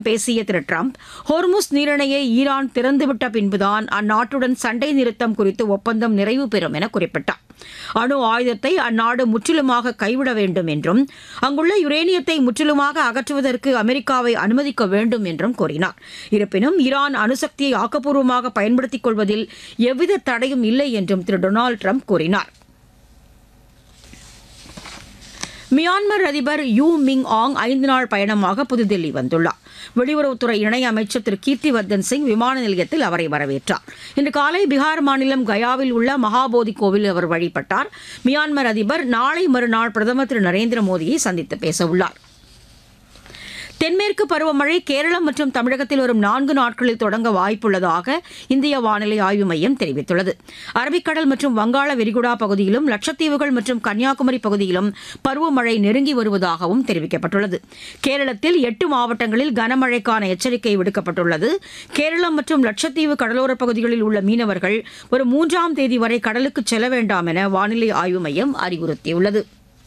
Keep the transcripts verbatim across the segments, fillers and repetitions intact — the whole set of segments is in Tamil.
பேசிய திரு டிரம்ப் ஹோர்முஸ் நீரிணையை ஈரான் திறந்துவிட்ட பின்புதான் அந்நாட்டுடன் சண்டை நிறுத்தம் குறித்து ஒப்பந்தம் நிறைவு பெறும் என குறிப்பிட்டார். அணு ஆயுதத்தை அந்நாடு முற்றிலுமாக கைவிட வேண்டும் என்றும் அங்குள்ள யுரேனியத்தை முற்றிலுமாக அகற்றுவதற்கு அமெரிக்காவை அனுமதிக்க வேண்டும் என்றும் கூறினார். இருப்பினும் ஈரான் அணுசக்தியை ஆக்கப்பூர்வமாக பயன்படுத்திக் கொள்வதில் எவ்வித தடையும் இல்லை என்றும் திரு டொனால்டு டிரம்ப் கூறினார். மியான்மர் அதிபர் யூ மிங் ஆங் ஐந்து நாள் பயணமாக புதுதில்லி வந்துள்ளார். வெளியுறவுத்துறை இணையமைச்சர் திரு கீர்த்திவர்தன் சிங் விமான நிலையத்தில் அவரை வரவேற்றார். இன்று காலை பீகார் மாநிலம் கயாவில் உள்ள மகாபோதி கோவிலில் அவர் வழிபட்டார். மியான்மர் அதிபர் நாளை மறுநாள் பிரதமர் திரு நரேந்திர மோடியை சந்தித்து பேசவுள்ளார். தென்மேற்கு பருவமழை கேரளம் மற்றும் தமிழகத்தில் வரும் நான்கு நாட்களில் தொடங்க வாய்ப்புள்ளதாக இந்திய வானிலை ஆய்வு மையம் தெரிவித்துள்ளது. அரபிக்கடல் மற்றும் வங்காள விரிகுடா பகுதியிலும் லட்சத்தீவுகள் மற்றும் கன்னியாகுமரி பகுதியிலும் பருவமழை நெருங்கி வருவதாகவும் தெரிவிக்கப்பட்டுள்ளது. கேரளத்தில் எட்டு மாவட்டங்களில் கனமழைக்கான எச்சரிக்கை விடுக்கப்பட்டுள்ளது. கேரளம் மற்றும் லட்சத்தீவு கடலோரப் பகுதிகளில் உள்ள மீனவர்கள் வரும் மூன்றாம் தேதி வரை கடலுக்கு செல்ல வேண்டாம் என வானிலை ஆய்வு மையம் அறிவுறுத்தியுள்ளது.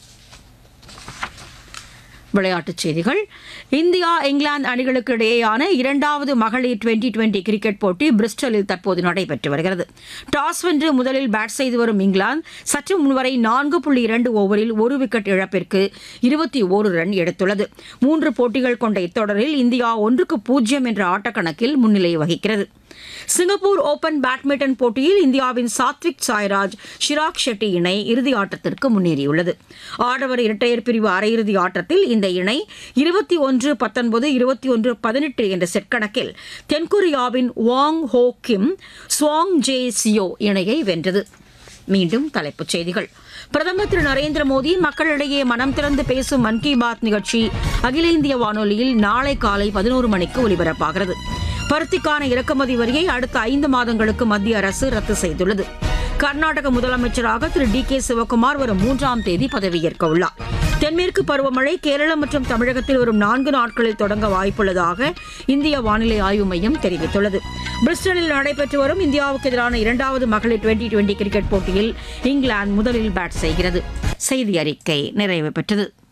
விளையாட்டுச் செய்திகள். இந்தியா இங்கிலாந்து அணிகளுக்கு இடையேயான இரண்டாவது மகளிர் டுவெண்டி டுவெண்டி கிரிக்கெட் போட்டி பிரிஸ்டலில் தற்போது நடைபெற்று வருகிறது. டாஸ் வென்று முதலில் பேட் செய்து வரும் இங்கிலாந்து சற்று முன்வரை நான்கு புள்ளி இரண்டு ஓவரில் ஒரு விக்கெட் இழப்பிற்கு இருபத்தி ஓரு ரன் எடுத்துள்ளது. மூன்று போட்டிகள் கொண்ட இத்தொடரில் இந்தியா ஒன்றுக்கு பூஜ்ஜியம் என்ற ஆட்டக்கணக்கில் முன்னிலை வகிக்கிறது. சிங்கப்பூர் ஓபன் பேட்மிண்டன் போட்டியில் இந்தியாவின் சாத்விக் சாய்ராஜ் ஷிராக் ஷெட்டி இணை இறுதி ஆட்டத்திற்கு முன்னேறியுள்ளது. ஆடவர் இரட்டையர் பிரிவு அரையிறுதி ஆட்டத்தில் இந்த இணை இருபத்தி ஒன்று பத்தொன்பது இருபத்தி ஒன்று பதினெட்டு என்ற செட் கணக்கில் தென்கொரியாவின் வாங் ஹோ கிம் ஸ்வாங் ஜே சியோ இணையை வென்றது. மீண்டும் தலைப்புச் செய்திகள். பிரதமர் திரு நரேந்திர மோடி மக்களிடையே மனம் திறந்து பேசும் மன் கி பாத் நிகழ்ச்சி அகில இந்திய வானொலியில் நாளை காலை பதினோரு மணிக்கு ஒலிபரப்பாகிறது. பருத்திக்கான இறக்குமதி வரியை அடுத்த ஐந்து மாதங்களுக்கு மத்திய அரசு ரத்து செய்துள்ளது. கர்நாடக முதலமைச்சராக திரு டி கே சிவக்குமார் வரும் மூன்றாம் தேதி பதவியேற்க உள்ளார். தென்மேற்கு பருவமழை கேரளம் மற்றும் தமிழகத்தில் வரும் நான்கு நாட்களில் தொடங்க வாய்ப்புள்ளதாக இந்திய வானிலை ஆய்வு மையம் தெரிவித்துள்ளது. பிரிஸ்டலில் நடைபெற்று வரும் இந்தியாவுக்கு எதிரான இரண்டாவது மகளிர் டுவெண்டி டுவெண்டி கிரிக்கெட் போட்டியில் இங்கிலாந்து முதலில் பேட் செய்கிறது. செய்தி அறிக்கை நிறைவு பெற்றது.